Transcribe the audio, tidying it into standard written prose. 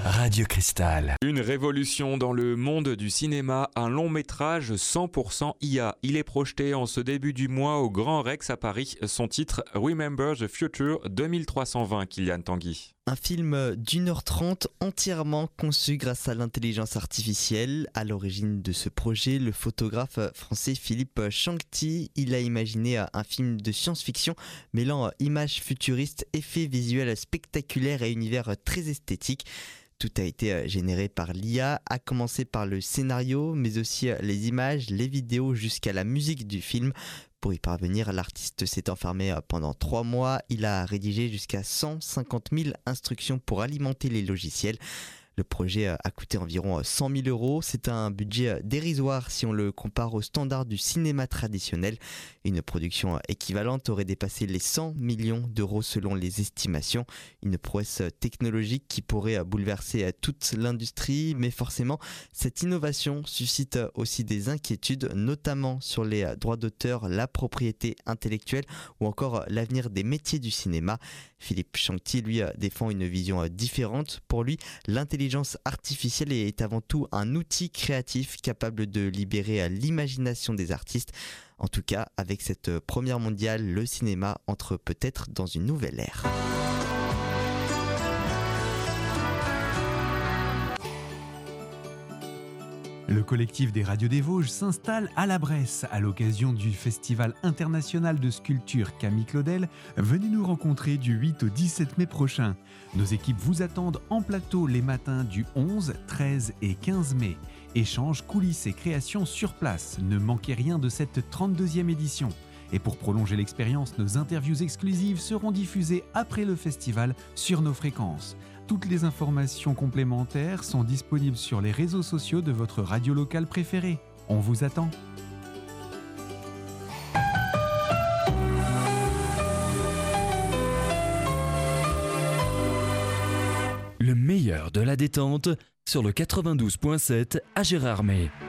Radio Cristal. Une révolution dans le monde du cinéma, un long métrage 100% IA. Il est projeté en ce début du mois au Grand Rex à Paris. Son titre Remember the Future 2320, Kylian Tanguy. Un film d'1h30 entièrement conçu grâce à l'intelligence artificielle. À l'origine de ce projet, le photographe français Philippe Changti, il a imaginé un film de science-fiction mêlant images futuristes, effets visuels spectaculaires et univers très esthétique. Tout a été généré par l'IA, à commencer par le scénario, mais aussi les images, les vidéos jusqu'à la musique du film. Pour y parvenir, l'artiste s'est enfermé pendant 3 mois. Il a rédigé jusqu'à 150 000 instructions pour alimenter les logiciels. Le projet a coûté environ 100 000 €. C'est un budget dérisoire si on le compare aux standards du cinéma traditionnel. Une production équivalente aurait dépassé les 100 millions d'euros selon les estimations. Une prouesse technologique qui pourrait bouleverser toute l'industrie. Mais forcément, cette innovation suscite aussi des inquiétudes, notamment sur les droits d'auteur, la propriété intellectuelle ou encore l'avenir des métiers du cinéma. Philippe Changti, lui, défend une vision différente. Pour lui, l'intelligence artificielle est avant tout un outil créatif capable de libérer l'imagination des artistes. En tout cas, avec cette première mondiale, le cinéma entre peut-être dans une nouvelle ère. Le collectif des Radios des Vosges s'installe à la Bresse à l'occasion du Festival international de sculpture Camille Claudel. Venez nous rencontrer du 8 au 17 mai prochain. Nos équipes vous attendent en plateau les matins du 11, 13 et 15 mai. Échanges, coulisses et créations sur place. Ne manquez rien de cette 32e édition. Et pour prolonger l'expérience, nos interviews exclusives seront diffusées après le festival sur nos fréquences. Toutes les informations complémentaires sont disponibles sur les réseaux sociaux de votre radio locale préférée. On vous attend. Le meilleur de la détente sur le 92.7 à Gérardmer.